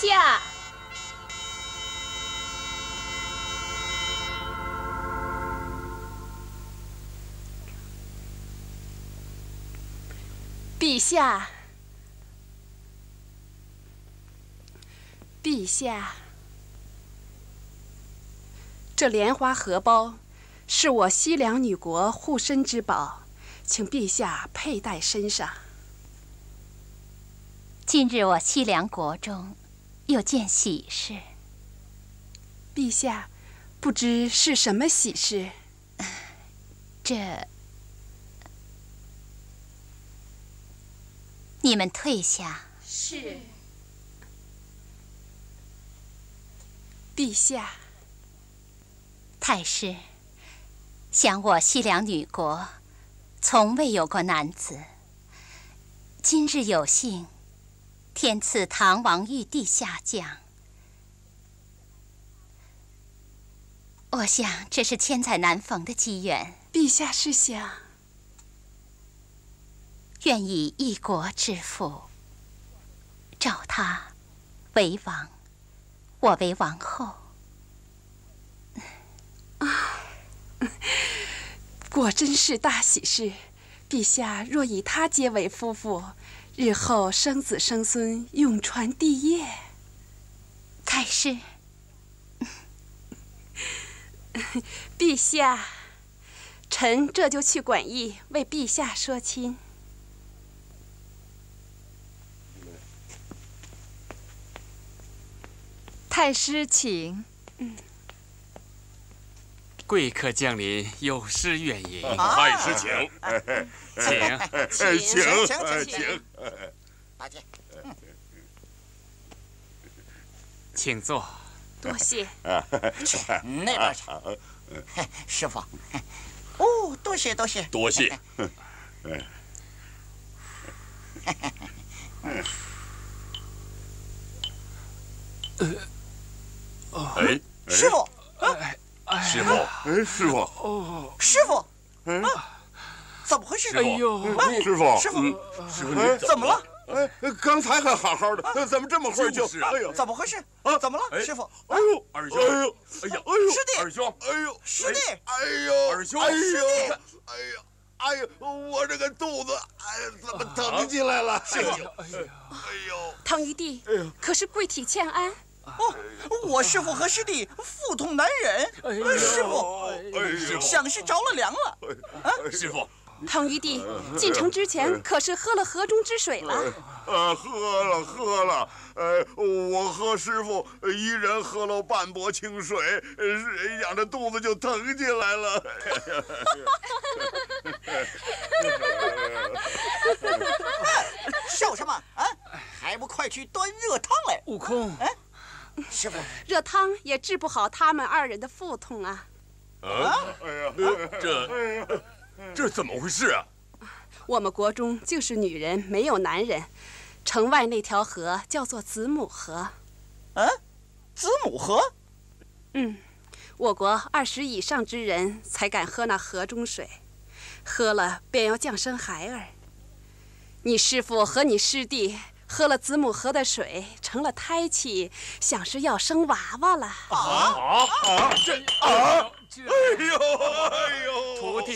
下。陛下，陛下，这莲花荷包是我西凉女国护身之宝，请陛下佩戴身上。 今日我西凉国中有件喜事， 陛下，不知是什么喜事？ 你们退下。 是。陛下， 太师，想我西凉女国从未有过男子，今日有幸天赐唐王玉帝下降，我想这是千载难逢的机缘。 陛下是想愿以一国之父，召他为王，我为王后。 果真是大喜事。陛下若以他结为夫妇，日后生子生孙，永传帝业。 太师， 陛下，臣这就去馆驿为陛下说亲。 太师请。 贵客降临，有失远迎。 太师请， 请， 大姐， 请坐。 多谢。 去那边去。师傅，哦，多谢多谢多谢。哎， 师傅。 师傅，师傅， 师傅，怎么回事？ 哎呦， 师傅， 师傅，怎么了？ 刚才还好好的，怎么这么会就？ 哎呦，怎么回事？怎么了，师傅？ 哎呦，二兄，哎呦，哎呀，哎呦， 师弟， 二兄，哎呦， 师弟， 哎呦， 二兄， 哎呦，哎呀，哎呦，我这个肚子，怎么疼起来了？ 师傅， 哎呦， 唐玉帝，可是贵体欠安。 哦，我师傅和师弟腹痛难忍，师傅想是着了凉了。 师傅， 唐玉帝进城之前可是喝了河中之水了？ 喝了，我和师傅一人喝了半钵清水，谁想这肚子就疼起来了。 笑什么啊？还不快去端热汤来！ 悟空， 师傅， 热汤也治不好他们二人的腹痛啊！ 这怎么回事啊？ 我们国中就是女人没有男人，城外那条河叫做子母河。 子母河？ 我国20以上之人才敢喝那河中水，喝了便要降生孩儿。你师父和你师弟喝了子母河的水，成了胎气，想是要生娃娃了。 哎呦， 徒弟。